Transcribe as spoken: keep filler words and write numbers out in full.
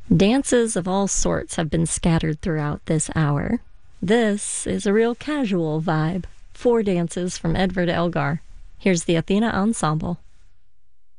Dances of all sorts have been scattered throughout this hour. This is a real casual vibe. Four dances from Edward Elgar. Here's the Athena Ensemble.